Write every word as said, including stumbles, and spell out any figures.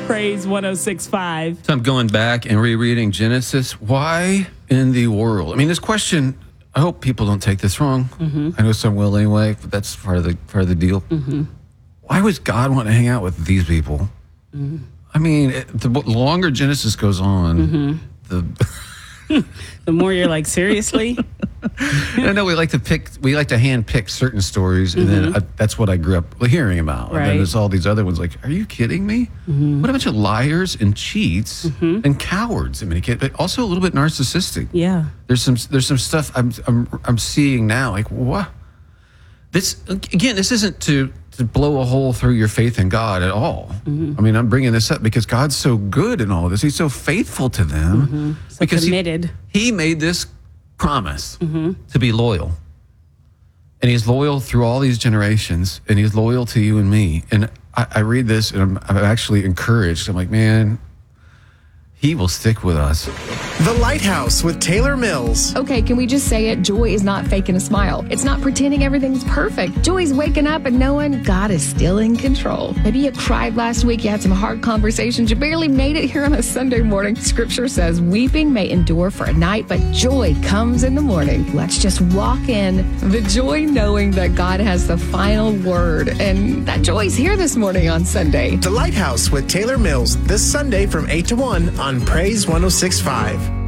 Praise one oh six point five. So I'm going back and rereading Genesis. Why in the world? I mean, this question, I hope people don't take this wrong. Mm-hmm. I know some will anyway, but that's part of the part of the deal. Mm-hmm. Why was God want to hang out with these people? Mm-hmm. I mean, it, the longer Genesis goes on, mm-hmm. the the more you're like, seriously? I know we like to pick, we like to hand pick certain stories, and mm-hmm. then I, that's what I grew up hearing about. Right. And then there's all these other ones like, are you kidding me? Mm-hmm. What a bunch of liars and cheats mm-hmm. and cowards in many cases, but also a little bit narcissistic. Yeah. There's some there's some stuff I'm I'm I'm seeing now. Like what? This again, this isn't to to blow a hole through your faith in God at all. Mm-hmm. I mean, I'm bringing this up because God's so good in all of this. He's so faithful to them mm-hmm. so because committed. He, he made this promise mm-hmm. to be loyal. And he's loyal through all these generations, and he's loyal to you and me. And I, I read this, and I'm, I'm actually encouraged. I'm like, man, he will stick with us. The Lighthouse with Taylor Mills. Okay, can we just say it? Joy is not faking a smile. It's not pretending everything's perfect. Joy's waking up and knowing God is still in control. Maybe you cried last week, you had some hard conversations, you barely made it here on a Sunday morning. Scripture says weeping may endure for a night, but joy comes in the morning. Let's just walk in the joy knowing that God has the final word, and that joy's here this morning on Sunday. The Lighthouse with Taylor Mills this Sunday from eight to one on Praise one oh six point five.